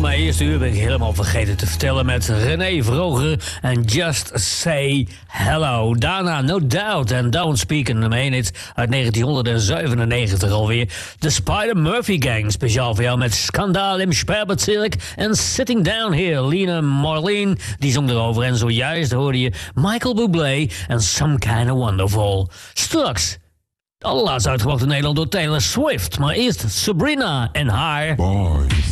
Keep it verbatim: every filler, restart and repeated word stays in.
mijn eerste uur ben ik helemaal vergeten te vertellen met René Vroger en Just Say Hello. Daarna No Doubt and Don't Speak in the Minute uit negentienhonderdzevenennegentig alweer. De Spider-Murphy Gang, speciaal voor jou met Schandaal im Sperrbezirk en Sitting Down Here. Lina Marlene, die zong erover en zojuist hoorde je Michael Bublé en Some Kind of Wonderful. Straks, allerlaatst uitgebracht in Nederland door Taylor Swift, maar eerst Sabrina en haar... Boys.